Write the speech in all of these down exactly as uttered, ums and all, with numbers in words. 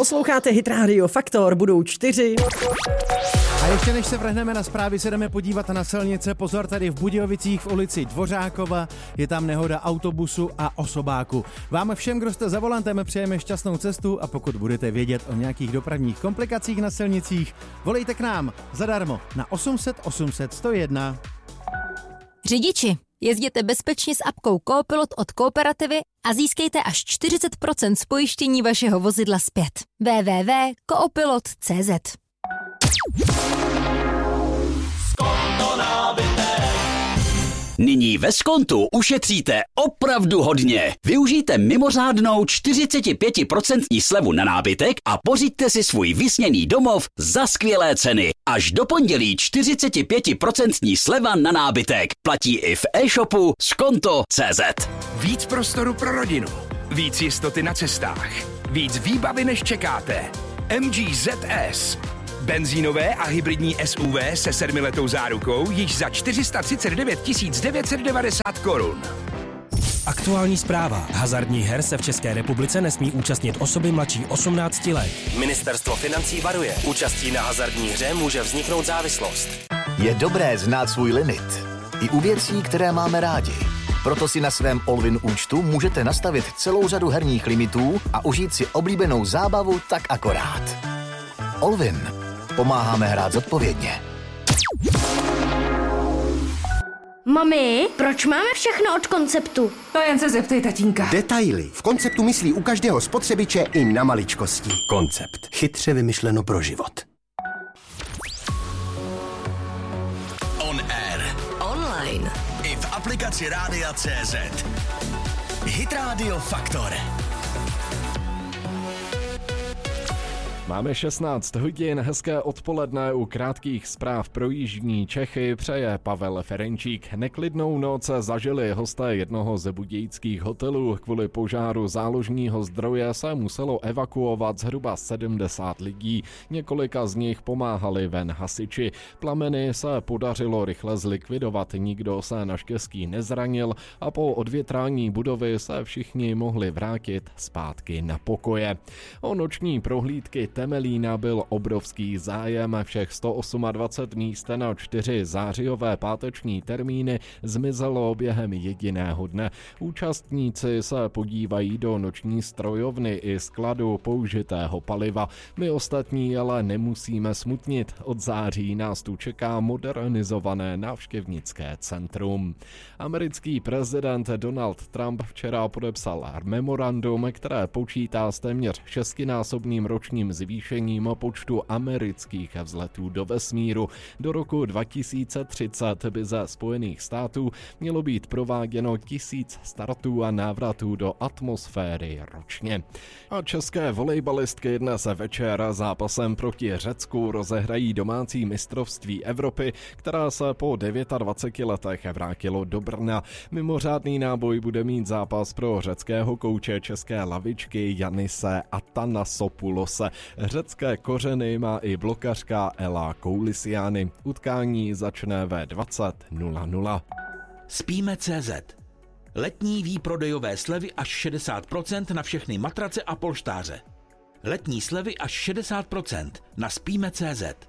Posloucháte Hit Radio Faktor, budou čtyři. A ještě než se vrhneme na zprávy, se jdeme podívat na silnice. Pozor, tady v Budějovicích v ulici Dvořákova je tam nehoda autobusu a osobáku. Vám všem, kdo jste za volantem, přejeme šťastnou cestu a pokud budete vědět o nějakých dopravních komplikacích na silnicích, volejte k nám zadarmo na osm set osm set sto jedna. Řidiči, jezděte bezpečně s apkou Coopilot od Kooperativy a získejte až čtyřicet procent z pojištění vašeho vozidla zpět. w w w tečka coopilot tečka c z. Nyní ve Skontu ušetříte opravdu hodně. Využijte mimořádnou čtyřicet pět procent slevu na nábytek a pořiďte si svůj vysněný domov za skvělé ceny. Až do pondělí čtyřicet pět procent sleva na nábytek. Platí i v e-shopu skonto tečka c z. Víc prostoru pro rodinu, víc jistoty na cestách, víc výbavy než čekáte. M G Z S. Benzínové a hybridní S U V se sedmiletou zárukou již za čtyři sta třicet devět tisíc devět set devadesát korun. Aktuální zpráva. Hazardních her se v České republice nesmí účastnit osoby mladší osmnácti let. Ministerstvo financí varuje. Účastí na hazardní hře může vzniknout závislost. Je dobré znát svůj limit. I u věcí, které máme rádi. Proto si na svém Allwin účtu můžete nastavit celou řadu herních limitů a užít si oblíbenou zábavu tak akorát. Allwin. Pomáháme hrát zodpovědně. Mami, proč máme všechno od Konceptu? To jen se zeptej tatínka. Detaily. V Konceptu myslí u každého spotřebiče i na maličkosti. Koncept. Chytře vymyšleno pro život. On air. Online. I v aplikaci Rádia tečka cé zet. Hit Radio Faktor. Máme šestnáct hodin, hezké odpoledne, u krátkých zpráv pro jižní Čechy přeje Pavel Ferenčík. Neklidnou noc zažili hosté jednoho ze budějických hotelů. Kvůli požáru záložního zdroje se muselo evakuovat zhruba sedmdesát lidí. Několika z nich pomáhali ven hasiči. Plameny se podařilo rychle zlikvidovat, nikdo se naštěstí nezranil a po odvětrání budovy se všichni mohli vrátit zpátky na pokoje. O noční prohlídky Temelína byl obrovský zájem, všech sto dvacet osm míst na čtyři zářijové páteční termíny zmizelo během jediného dne. Účastníci se podívají do noční strojovny i skladu použitého paliva. My ostatní ale nemusíme smutnit. Od září nás tu čeká modernizované návštěvnické centrum. Americký prezident Donald Trump včera podepsal memorandum, které počítá s téměř šestinásobným ročním zvýšením počtu amerických vzletů do vesmíru. Do roku dva tisíce třicet by ze Spojených států mělo být prováděno tisíc startů a návratů do atmosféry ročně. A české volejbalistky dnes večer zápasem proti Řecku rozehrají domácí mistrovství Evropy, která se po dvaceti devíti letech vrátilo do Brna. Mimořádný náboj bude mít zápas pro řeckého kouče české lavičky Janise Atanasopulose. Řecké kořeny má i blokařka Ela Koulisiány. Utkání začne ve dvacet nula nula. Spíme tečka cé zet. Letní výprodejové slevy až šedesát procent na všechny matrace a polštáře. Letní slevy až šedesát procent na spíme tečka cé zet.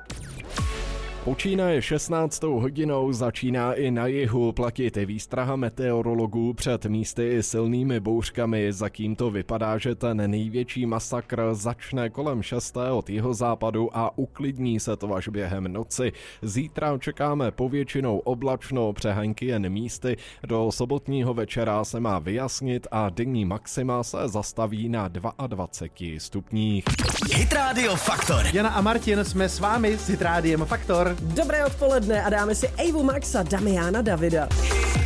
Počínaje šestnáctou hodinou začíná i na jihu platit výstraha meteorologů před místy i silnými bouřkami. Zatím to vypadá, že ten největší masakr začne kolem šesté od jihozápadu a uklidní se to až během noci. Zítra čekáme povětšinou oblačno, přehánky jen místy. Do sobotního večera se má vyjasnit a denní maxima se zastaví na dvaceti dvou stupních. Hit Radio Faktor. Jana a Martin jsme s vámi s Hit Rádiem Faktor. Dobré odpoledne a dáme si Evu Max a Damiana Davida.